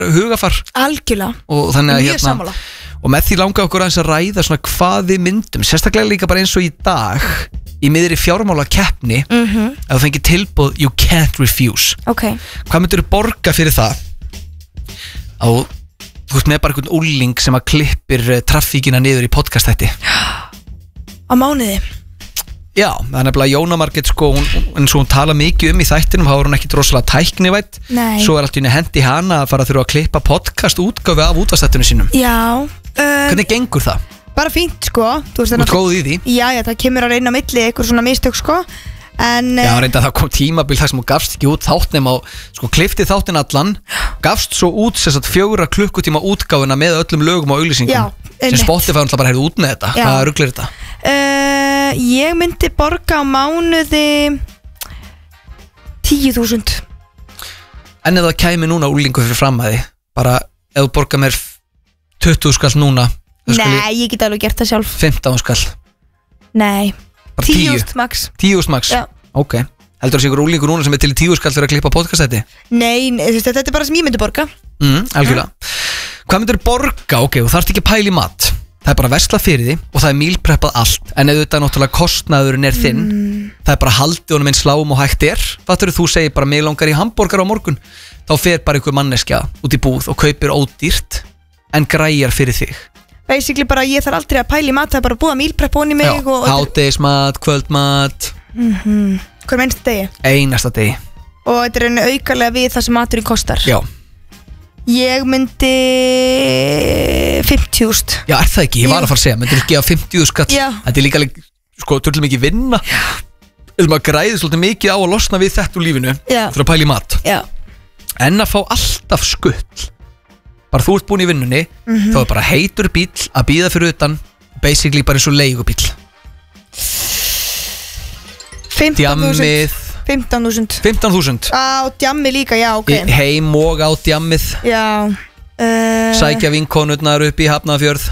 hugafar. Algjörlega. Og þannig að mjög sammála. Og með því langa okkur aðeins að ræða svona hvað við myndum, sérstaklega líka bara eins og í dag í miðri fjármála keppni að þú fengir tilboð you can't refuse. Ok. Hvað myndir þú borga fyrir það? Þú veist með bara einhvern úlling sem að klippir traffíkina niður í podcastætti. Á mánuði. Já, það er nefnilega Jóna Margrét sko, eins og hún tala mikið í þættinum, þá er hún ekki rosalega tæknivætt. Nei. Svo er allt í henni hendi hana að fara að þurfa að klippa podcast útgáfi af útvarpsþættinum sínum. Já. Hvernig gengur það? Bara fínt sko. Þú ert góð í því? Já, það kemur að reyna á milli eitthvað svona mistök sko. En, já, reynda það kom tímabil þar sem hún gafst ekki út þáttnum á, sko klifti þáttin allan, gafst svo út sérstætt 4 klukkutíma útgáfuna með öllum lögum og auglýsingum. Sem Spotify hann bara hefði út með þetta. Já. Hvað ruglir þetta? Ég myndi borga á mánuði 10.000. En ef það kæmi núna úlingu fyrir fram að því, bara ef þú borga mér 20 skall núna. Nei, ég get alveg gert það sjálf. 15 skall. Nei. 10.000 max. 10.000 max? Já. Ok. Heldur það sé ykkur úlingur núna sem er til í 10 skall fyrir að klippa podcastætti? Nei, þetta er bara sem ég myndi borga. Algjörlega. Hvað myndir borga? Ok, þú þarft ekki að pæla í mat. Það er bara versla fyrir því og það er mílpreppað allt. En ef þetta náttúrulega kostnaðurinn er þinn, það er bara haldið honum eins lágum og hægt er. Fattur þú segir bara mig langar í hambúrgar á morgun, þá fer bara einhver manneskja út í búð og kaupir ódýrt en græjar fyrir þig. Basically bara ég þarf aldrei að pæla í mat, það er bara að búa mílprepp onni mig. Já, hádegismat, kvöldmat. Hver mennst degi? Einasta degi. Og þetta er einu aukarlega við það sem maturinn kostar. Já. Ég myndi 50.000. Já, er það ekki? Ég var að fara að segja, myndir þú gefa 50.000 skall? Já. Þetta er líka, sko, törlega mikið vinna. Maður græðir svolítið mikið á að losna við þetta úr lífinu. Já. Fyrir að pæla í mat. Já. En að fá alltaf skull. Bara þú ert búin í vinnunni, þá er bara heitur bíll að bíða fyrir utan, basically bara eins og leigubíll. 15.000. 15.000 á djammi líka, já, ok. Heim og á djammið. Já. Sækja vinkonurnar upp í Hafnarfjörð.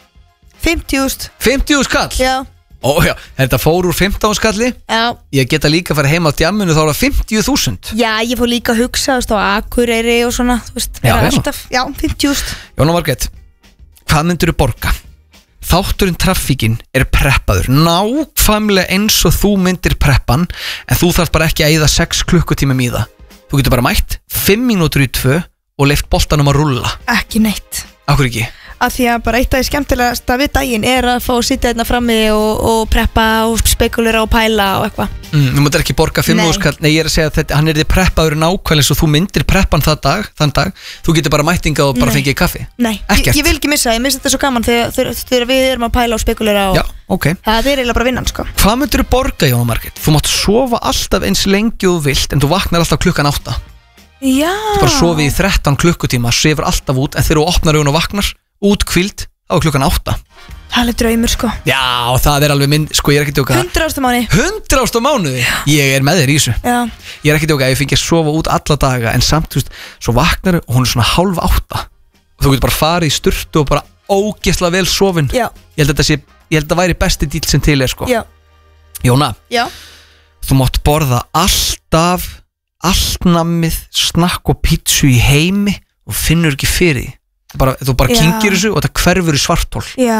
50.000. 50.000 skall? Já. Ó já, þetta fór úr 15 skalli. Já. Ég geta líka að fara heim á djamminu, þá er það 50.000. Já, ég fór líka að hugsa, þú veist, á Akureyri og svona, þú veist. Já, alltaf, já, 50.000. Jóna Margrét, hvað myndir þú borga? Þátturinn traffíkin er preppaður nákvæmlega eins og þú myndir preppan, en þú þarf bara ekki að eyða 6 klukkutímum í það. Þú getur bara mætt 5 mínútur í 2 og leyft boltanum að rulla. Ekki neitt. Akkur ekki? Af því að bara eitt af því skemmtilegasta við daginn er að fá að sitja hérna frammi og preppa og spekulera og pæla og eitthvað. Þú myndir ekki borga 5.000 skall. Nei, ég er að segja að hann er þið preppaður nákvæmlega eins og þú myndir preppan þann dag. Þú getur bara mættinga og bara fengið kaffi. Nei, ég vil ekki missa, ég missa þetta svo gaman þegar við erum að pæla og spekulera og... Já, ok. Það er eiginlega bara vinnan, sko. Hvað myndir þú borga, Jóna Margrét? Þú mátt sofa alltaf eins lengi og þú vilt, en þú vaknar alltaf klukkan 8. Já. Þú bara sofið í 13 klukkutíma, sefur alltaf út, en þegar þú opnar augun og vaknar útkvíld, þá er klukkan 8. Það er draumur, sko. Já, það er alveg minn, sko, ég er ekki djóka. 100.000 mánuði. 100.000 mánuði? Ég er með þér í þessu. Já. Ég er ekki djóka, ég fengi að sofa út alla daga, en samt, þú veist, svo vaknar og hún er svona 7:30. Þú getur bara farið í sturtu og bara ógeðslega vel sofin. Já. Ég held að það væri besti díl sem til er, sko. Já. Jóna. Já. Þú mátt borða alltaf allt nammið, snakk og pítsu í heimi og finnur ekki fyrir því. Þú bara kynkir þessu og það hverfur í svartól. Já.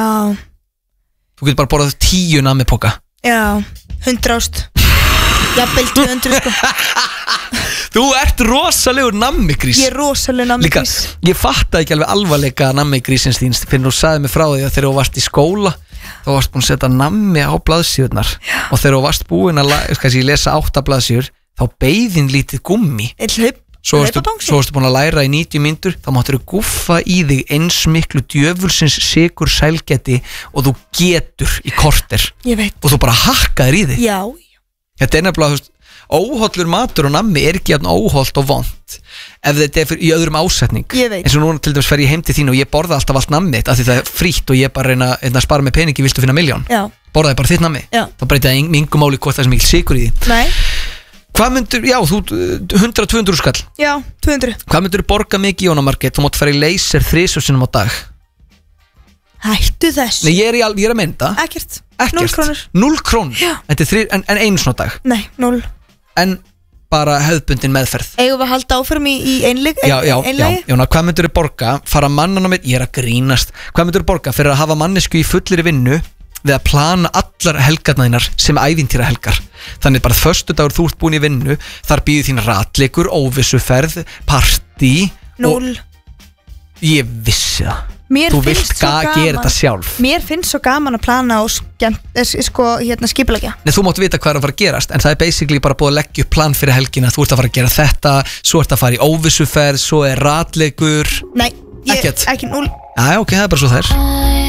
Þú getur bara borðað 10 nammipoka. Já, 100.000. Jafnvel 200, sko. Þú ert rosalegur nammigrís. Ég er rosalegur nammigrís. Líka, ég fatta ekki alveg alvarleika nammigrísins þín fyrir þú sagði mig frá því að þegar þú varst í skóla þá varst búin að setja nammi á blaðsíðurnar og þegar þú varst búin að lesa 8 blaðsíður þá beigðin lítið gummi. Svo varstu búin að læra í 90 mínútur, þá máttur þú guffa í þig eins miklu djöfulsins sykur sælgæti og þú getur í korter. Ég veit. Og þú bara hakkaðir í þig. Já. Þetta er nefnilega, þú veist, óhollur matur og nammi er ekki jafn óhollt og vont ef þetta er í öðrum ásetning. Ég veit. Eins og núna til dæmis fer ég heim til þín og ég borða alltaf allt nammi af því það er frítt og ég bara reyna að spara með peningi, viltu finna 1.000.000. Já. Borðaði bara þitt nammi. Já. Þá breytir það engu máli hvort það er sem mikil sykur í því. Nei. Hvað myndur, já, þú 100-200 skall. Já, 200. Hvað myndur þú borga mikið, Jóna Margrét? Þú mátt fara í laser 3 sinnum á dag. Hættu þess. Nei, ég er að mynda. Ekkert. 0 krónur. 0 krónur? Já. Þetta er en einu svona dag? Nei, 0. En bara hefðbundin meðferð. Eigum við að halda áfram í einlagi? Já, hvað myndur þú borga, fara mannan á mitt, ég er að grínast, hvað myndur þú borga fyrir að hafa mannesku í fullir vinnu við að plana allar helgarnæðinar sem ævintýra helgar. Þannig bara föstudagur þú ert búin í vinnu, þar býður þín ratleikur, óvissuferð, partí 0. Ég vissi það. Þú vilt gera þetta sjálf. Mér finnst svo gaman að plana og skipulegja. Nei, þú mátt vita hvað er að fara að gerast, en það er basically bara búið að leggja upp plan fyrir helgina. Þú ert að fara að gera þetta, svo ert að fara í óvissuferð, svo er ratleikur. Nei, ekki 0. Já, ok, það er bara svo þær.